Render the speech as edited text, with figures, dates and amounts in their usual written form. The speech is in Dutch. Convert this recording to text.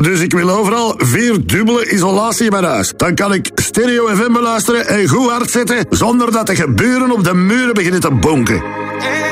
Dus ik wil overal 4 dubbele isolatie in mijn huis. Dan kan ik stereo FM beluisteren en goed hard zetten, zonder dat de geburen op de muren beginnen te bonken.